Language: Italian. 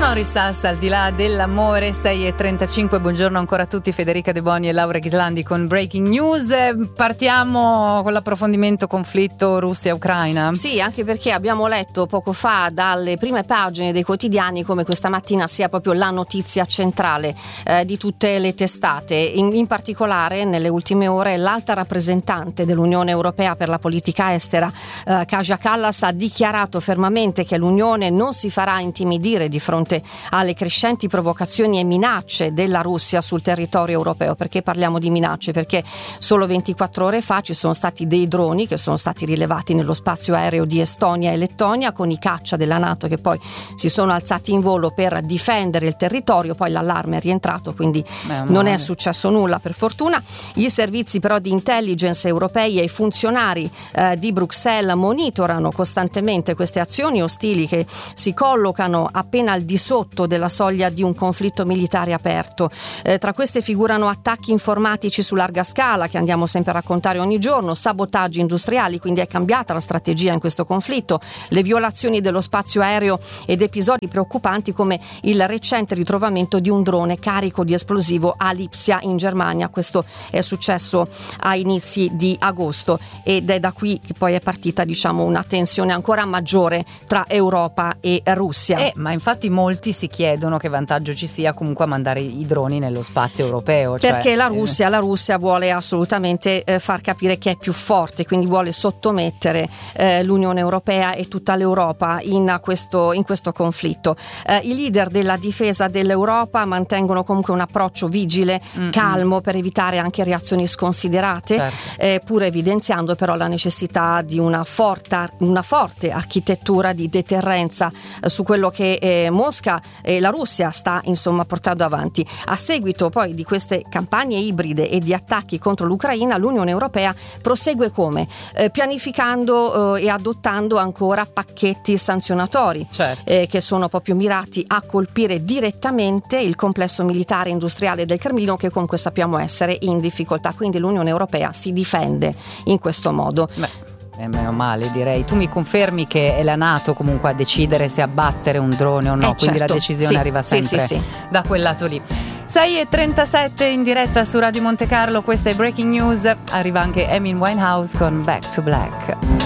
Sonoristas, al di là dell'amore, 6:35. Buongiorno ancora a tutti, Federica De Boni e Laura Ghislandi con Breaking News. Partiamo con l'approfondimento conflitto Russia-Ucraina. Sì, anche perché abbiamo letto poco fa dalle prime pagine dei quotidiani come questa mattina sia proprio la notizia centrale di tutte le testate. In particolare nelle ultime ore l'alta rappresentante dell'Unione Europea per la politica estera, Kaja Kallas, ha dichiarato fermamente che l'Unione non si farà intimidire di fronte alle crescenti provocazioni e minacce della Russia sul territorio europeo. Perché parliamo di minacce? Perché solo 24 ore fa ci sono stati dei droni che sono stati rilevati nello spazio aereo di Estonia e Lettonia con i caccia della NATO che poi si sono alzati in volo per difendere il territorio. Poi l'allarme è rientrato, quindi non è successo nulla, per fortuna. I servizi però di intelligence europei e i funzionari di Bruxelles monitorano costantemente queste azioni ostili che si collocano appena al di sotto della soglia di un conflitto militare aperto. Tra queste figurano attacchi informatici su larga scala che andiamo sempre a raccontare ogni giorno, sabotaggi industriali, quindi è cambiata la strategia in questo conflitto, le violazioni dello spazio aereo ed episodi preoccupanti come il recente ritrovamento di un drone carico di esplosivo a Lipsia in Germania. Questo è successo a inizi di agosto ed è da qui che poi è partita, diciamo, una tensione ancora maggiore tra Europa e Russia. Ma infatti molti si chiedono che vantaggio ci sia comunque a mandare i droni nello spazio europeo. Perché la Russia vuole assolutamente far capire che è più forte, quindi vuole sottomettere l'Unione Europea e tutta l'Europa in questo conflitto. I leader della difesa dell'Europa mantengono comunque un approccio vigile, calmo, per evitare anche reazioni sconsiderate, pur evidenziando però la necessità di una forte architettura di deterrenza su quello che Mosca e la Russia sta insomma portando avanti. A seguito poi di queste campagne ibride e di attacchi contro l'Ucraina, l'Unione Europea prosegue come? Pianificando e adottando ancora pacchetti sanzionatori che sono proprio mirati a colpire direttamente il complesso militare e industriale del Cremlino, che comunque sappiamo essere in difficoltà. Quindi l'Unione Europea si difende in questo modo. Meno male, direi. Tu mi confermi che è la NATO comunque a decidere se abbattere un drone o no, quindi certo, la decisione arriva sempre da quel lato lì. 6:37 in diretta su Radio Monte Carlo, questa è Breaking News. Arriva anche Amy Winehouse con Back to Black.